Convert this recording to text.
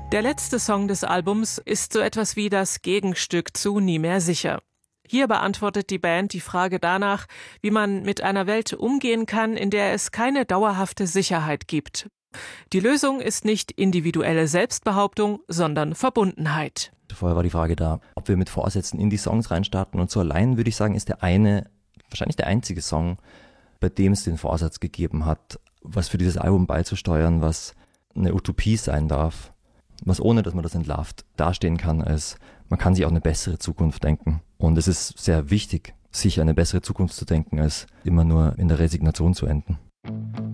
Der letzte Song des Albums ist so etwas wie das Gegenstück zu Nie mehr sicher. Hier beantwortet die Band die Frage danach, wie man mit einer Welt umgehen kann, in der es keine dauerhafte Sicherheit gibt. Die Lösung ist nicht individuelle Selbstbehauptung, sondern Verbundenheit. Vorher war die Frage da, ob wir mit Vorsätzen in die Songs reinstarten. Und so allein würde ich sagen, ist der eine, wahrscheinlich der einzige Song, bei dem es den Vorsatz gegeben hat, was für dieses Album beizusteuern, was eine Utopie sein darf, was ohne, dass man das entlarvt, dastehen kann, als man kann sich auch eine bessere Zukunft denken. Und es ist sehr wichtig, sich eine bessere Zukunft zu denken, als immer nur in der Resignation zu enden.